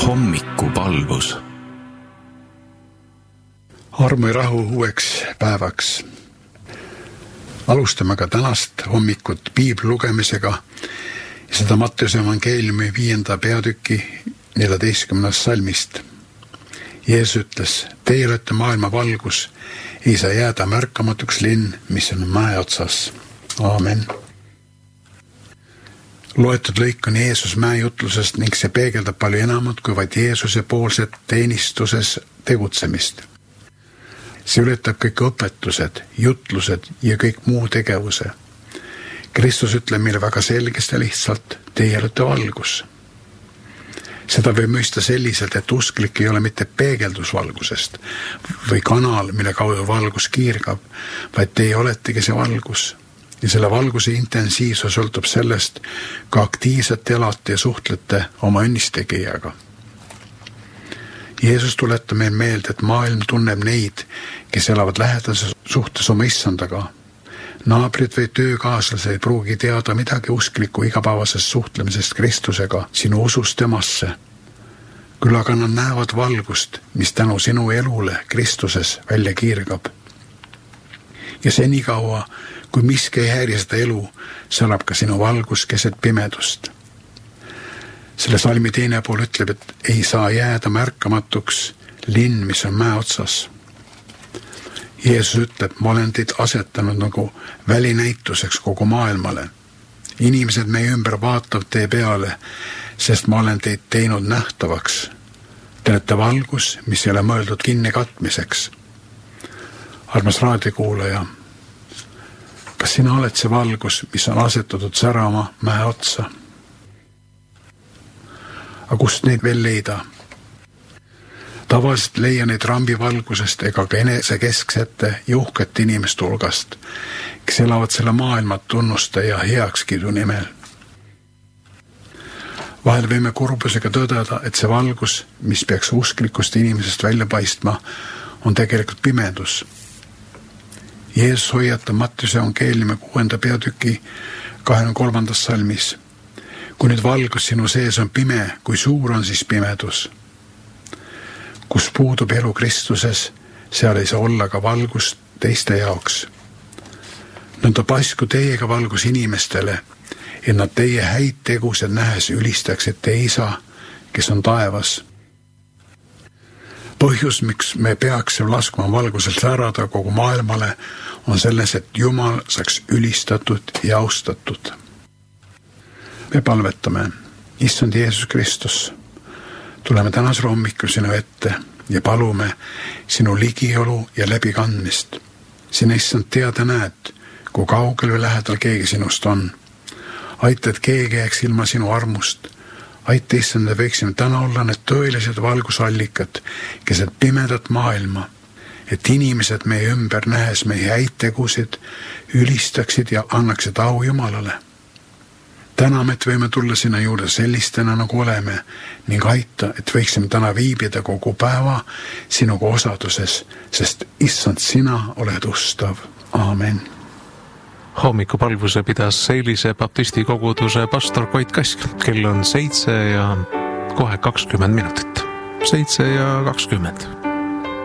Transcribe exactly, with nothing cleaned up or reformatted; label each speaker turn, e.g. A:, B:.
A: Hommikupalvus.
B: Armu ja rahu uueks päevaks. Alustame ka tänast hommikut piibli lugemisega ja seda Matteuse evangeeliumi viienda peatüki neljateistkümnendast salmist. Jeesus ütles, teie olete maailma valgus, ei saa jääda märkamatuks linn, mis on mäe otsas. Aamen. Loetud lõik on Jeesus mäejutlusest ning see peegeldab palju enamat kui vaid Jeesuse poolset teenistuses tegutsemist. See ületab kõik õpetused, jutlused ja kõik muu tegevuse. Kristus ütleb meile väga selgesti ja lihtsalt, teie olete valgus. Seda võib mõista selliselt, et usklik ei ole mitte peegeldus valgusest või kanal, mille kaudu valgus kiirgab, vaid teie oletegi see valgus. Ja selle valguse intensiivsus sõltub sellest, kui aktiivselt elate ja suhtlete oma õnnistegijaga. Jeesus tuletab meil meelde, et maailm tunneb neid, kes elavad lähedases suhtes oma issandaga. Naabrid või töökaaslased ei pruugi teada midagi uskliku igapäevasest suhtlemisest Kristusega, sinu usust temasse. Küll aga nad näevad valgust, mis tänu sinu elule Kristuses välja kiirgab. Ja see nii kaua, kui miski ei häiri seda elu, sõlab ka sinu valgus keset pimedust. Selle salmi teine pool ütleb, et ei saa jääda märkamatuks linn, mis on mäe otsas. Jeesus ütleb, ma olen teid asetanud nagu välinäituseks kogu maailmale. Inimesed meie ümber vaatavad teie peale, sest ma olen teid teinud nähtavaks. Te olete valgus, mis ei ole mõeldud kinni katmiseks. Armas raadiokuulaja, kas sina oled see valgus, mis on asetatud särama mäe otsa? Aga kust neid veel leida? Tavaliselt leia neid rambivalgusest ega ka enesekesksete ja uhkete inimeste hulgast, kes elavad selle maailmat tunnusta ja heakskiidu nimel. Vahel võime kurbusega tõdeda, et see valgus, mis peaks usklikust inimesest välja paistma, on tegelikult pimedus. Jeesus hoiatab Matteuse evangeeliumi kuuenda peatüki kahekümne kolmandas salmis. Kui nüüd valgus sinu sees on pime, kui suur on siis pimedus? Kus puudub elu Kristuses, seal ei saa olla ka valgust teiste jaoks. Nõnda paisku teiega valgus inimestele, et nad teie häid tegused nähes ülistaksid teie isa, kes on taevas. Põhjus, miks me peaksime laskma valgusel särada kogu maailmale, on selles, et Jumal saaks ülistatud ja austatud. Me palvetame, issand Jeesus Kristus, tuleme tänasel hommikul sinu ette ja palume sinu ligiolu ja läbikandmist. Sina issand teada näed, kui kaugel või lähedal keegi sinust on. Aita, et keegi jääks ilma sinu armust. Aita issand, me võiksime täna olla need tõelised valgusallikad, keset pimedat maailma, et inimesed meie ümber nähes meie häid tegusid, ülistaksid ja annaksid au Jumalale. Täname, et võime tulla sinna juurde sellistena, nagu oleme, ning aita, et võiksime täna viibida kogu päeva sinuga osaduses, sest issand, sina oled ustav. Aamen.
C: Hommikupalvuse pidas Seilise baptisti koguduse pastor Koit Kask. Kell on seitse ja kohe kakskümmend minutit. Seitse ja kakskümmend.